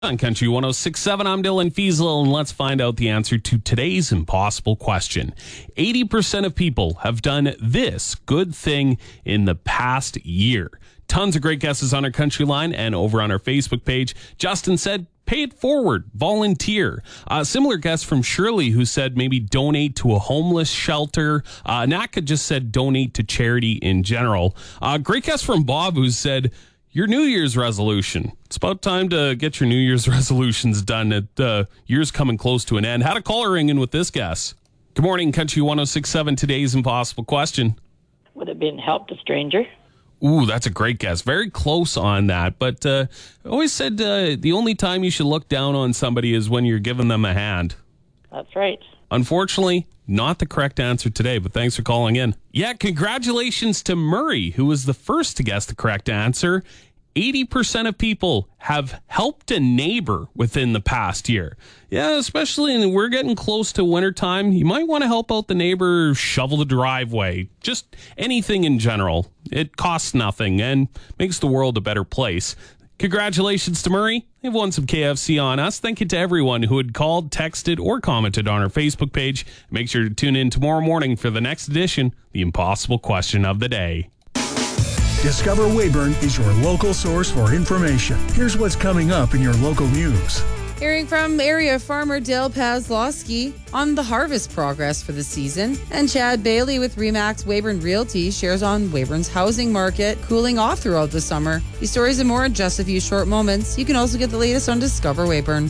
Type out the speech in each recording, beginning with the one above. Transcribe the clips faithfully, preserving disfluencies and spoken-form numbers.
On Country one oh six point seven, I'm Dylan Fiesel, and let's find out the answer to today's impossible question. eighty percent of people have done this good thing in the past year. Tons of great guesses on our Country line and over on our Facebook page. Justin said, pay it forward, volunteer. A similar guess from Shirley, who said maybe donate to a homeless shelter. Uh, Naka just said donate to charity in general. Uh, great guess from Bob, who said, your New Year's resolution. It's about time to get your New Year's resolutions done. At uh, year's coming close to an end. Had a caller ring in with this guess. Good morning, Country one oh six point seven. Today's impossible question. Would it have been help a stranger? Ooh, that's a great guess. Very close on that. But uh, I always said uh, the only time you should look down on somebody is when you're giving them a hand. That's right. Unfortunately, not the correct answer today, but thanks for calling in. Yeah, congratulations to Murray, who was the first to guess the correct answer. eighty percent of people have helped a neighbor within the past year. Yeah, especially when we're getting close to wintertime, you might want to help out the neighbor shovel the driveway. Just anything in general. It costs nothing and makes the world a better place. Congratulations to Murray. They've won some K F C on us. Thank you to everyone who had called, texted, or commented on our Facebook page. Make sure to tune in tomorrow morning for the next edition, The Impossible Question of the Day. Discover Weyburn is your local source for information. Here's what's coming up in your local news. Hearing from area farmer Dale Pazlowski on the harvest progress for the season. And Chad Bailey with Remax Weyburn Realty shares on Weyburn's housing market cooling off throughout the summer. These stories and more in just a few short moments. You can also get the latest on Discover Weyburn.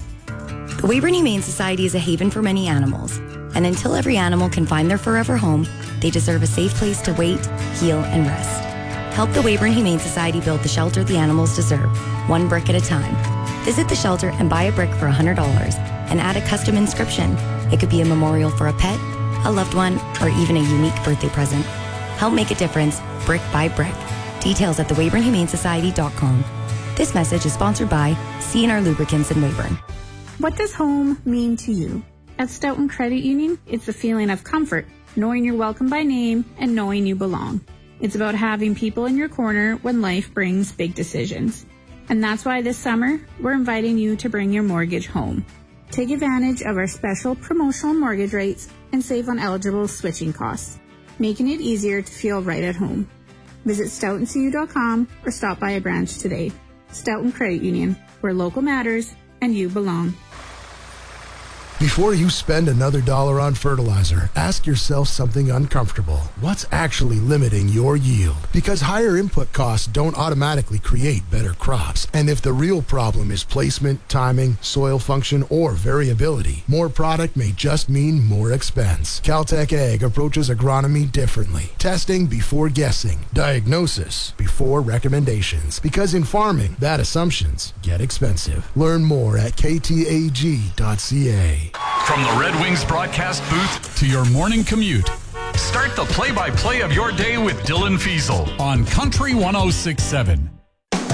The Weyburn Humane Society is a haven for many animals. And until every animal can find their forever home, they deserve a safe place to wait, heal, and rest. Help the Weyburn Humane Society build the shelter the animals deserve, one brick at a time. Visit the shelter and buy a brick for one hundred dollars and add a custom inscription. It could be a memorial for a pet, a loved one, or even a unique birthday present. Help make a difference, brick by brick. Details at the weyburn humane society dot com. This message is sponsored by C and R Lubricants in Weyburn. What does home mean to you? At Stoughton Credit Union, it's a feeling of comfort, knowing you're welcome by name and knowing you belong. It's about having people in your corner when life brings big decisions. And that's why this summer, we're inviting you to bring your mortgage home. Take advantage of our special promotional mortgage rates and save on eligible switching costs, making it easier to feel right at home. Visit stoughton c u dot com or stop by a branch today. Stoughton Credit Union, where local matters and you belong. Before you spend another dollar on fertilizer, ask yourself something uncomfortable. What's actually limiting your yield? Because higher input costs don't automatically create better crops. And if the real problem is placement, timing, soil function, or variability, more product may just mean more expense. Caltech Ag approaches agronomy differently. Testing before guessing. Diagnosis before recommendations. Because in farming, bad assumptions get expensive. Learn more at k t a g dot c a. From the Red Wings broadcast booth to your morning commute, start the play-by-play of your day with Dylan Fiesel on Country one oh six point seven.